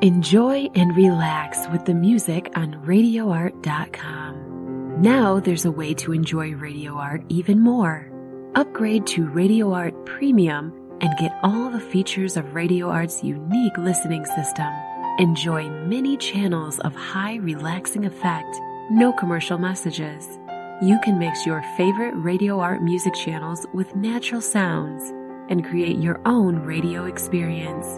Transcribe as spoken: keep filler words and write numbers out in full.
Enjoy and relax with the music on radio art dot com. Now there's a way to enjoy Radio Art even more. Upgrade to Radio Art Premium and get all the features of Radio Art's unique listening system. Enjoy many channels of high relaxing effect, no commercial messages. You can mix your favorite Radio Art music channels with natural sounds and create your own radio experience.